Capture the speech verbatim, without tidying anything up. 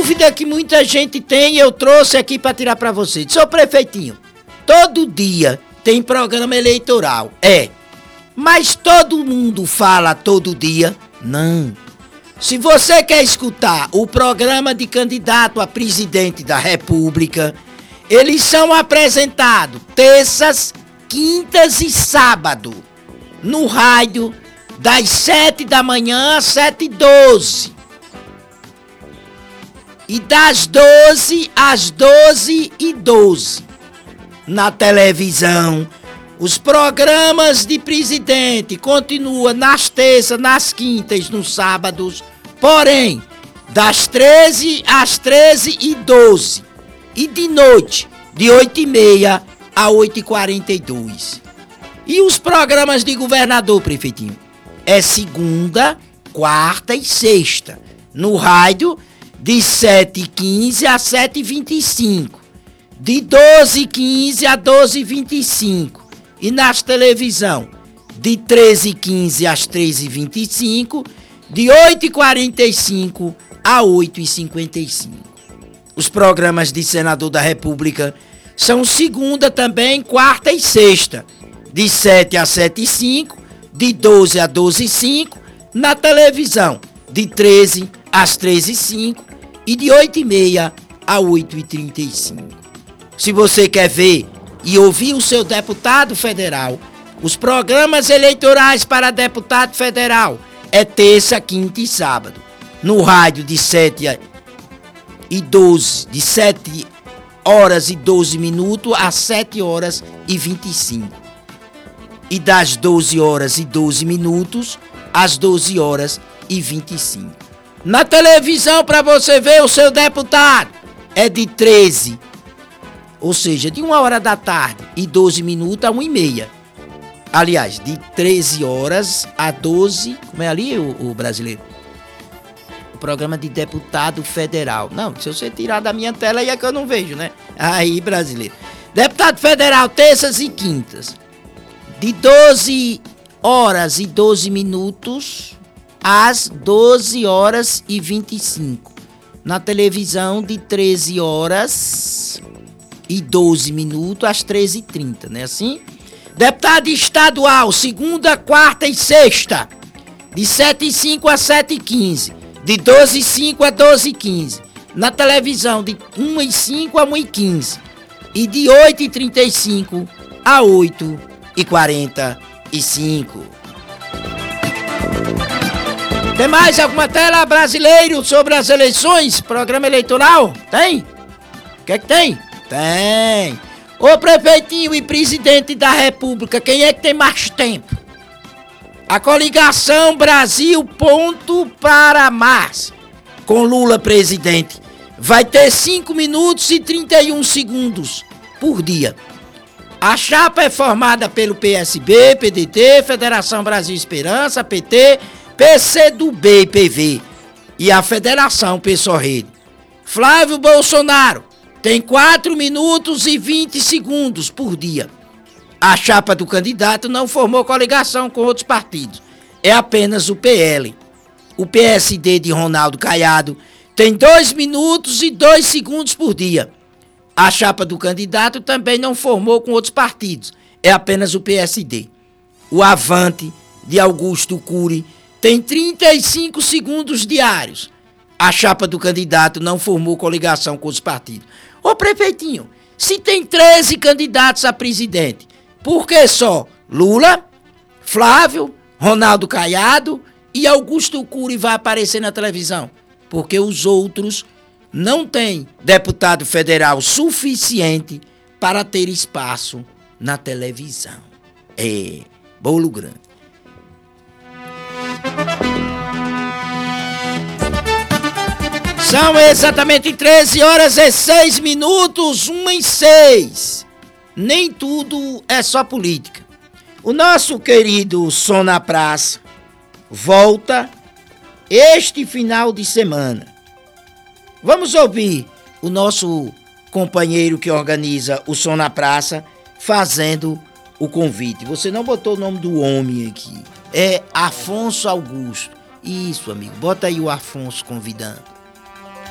dúvida que muita gente tem, eu trouxe aqui para tirar para você. Seu prefeitinho, todo dia tem programa eleitoral, é, mas todo mundo fala todo dia? Não. Se você quer escutar o programa de candidato a presidente da República, eles são apresentados terças, quintas e sábado, no rádio, das sete da manhã às sete e doze. E das doze às doze e doze. Na televisão, os programas de presidente continuam nas terças, nas quintas, nos sábados, porém, das treze às treze e doze. E de noite, de oito e meia a oito e quarenta e dois. E os programas de governador, prefeitinho? É segunda, quarta e sexta. No rádio, de sete e quinze a sete e vinte e cinco. De doze e quinze a doze e vinte e cinco. E nas televisão, de treze e quinze às treze e vinte e cinco. De oito e quarenta e cinco a oito e cinquenta e cinco. Os programas de senador da República são segunda também, quarta e sexta. De sete a sete e cinco, de doze a doze e cinco, na televisão, de treze às treze e cinco e de oito e meia a oito e trinta e cinco. Se você quer ver e ouvir o seu deputado federal, os programas eleitorais para deputado federal é terça, quinta e sábado. No rádio de sete e doze, de sete horas e doze minutos às sete horas e vinte e cinco. E das doze horas e doze minutos às doze horas e vinte e cinco. Na televisão, para você ver o seu deputado, é de treze, ou seja, de uma hora da tarde e doze minutos a uma e meia. Aliás, de treze horas a doze, como é ali o, o brasileiro? O programa de deputado federal. Não, se você tirar da minha tela aí é que eu não vejo, né? Aí, brasileiro. Deputado federal, terças e quintas. De doze horas e doze minutos às doze horas e vinte e cinco. Na televisão, de treze horas e doze minutos às treze e trinta, não é assim? Deputado estadual, segunda, quarta e sexta, de sete e cinco a sete e quinze. De doze e cinco a doze e quinze. Na televisão, de uma e cinco a uma e quinze. E de oito e trinta e cinco a oito e quarenta e cinco. Tem mais alguma tela, brasileiro, sobre as eleições? Programa eleitoral? Tem? O que é que tem? Tem. Ô prefeitinho e presidente da República, quem é que tem mais tempo? A coligação Brasil ponto para mais, com Lula presidente, vai ter cinco minutos e trinta e um segundos por dia. A chapa é formada pelo P S B, P D T, Federação Brasil Esperança, P T, P C do B e P V e a Federação PSOL-Rede. Flávio Bolsonaro tem quatro minutos e vinte segundos por dia. A chapa do candidato não formou coligação com outros partidos. É apenas o P L. O P S D de Ronaldo Caiado tem dois minutos e dois segundos por dia. A chapa do candidato também não formou com outros partidos. É apenas o P S D. O Avante de Augusto Cury tem trinta e cinco segundos diários. A chapa do candidato não formou coligação com os partidos. Ô prefeitinho, se tem treze candidatos a presidente, por que só Lula, Flávio, Ronaldo Caiado e Augusto Cury vai aparecer na televisão? Porque os outros não têm deputado federal suficiente para ter espaço na televisão. É, bolo grande. São exatamente treze horas e seis minutos, uma e seis. Nem tudo é só política. O nosso querido Som na Praça volta este final de semana. Vamos ouvir o nosso companheiro que organiza o Som na Praça fazendo o convite. Você não botou o nome do homem aqui. É Afonso Augusto. Isso, amigo. Bota aí o Afonso convidando.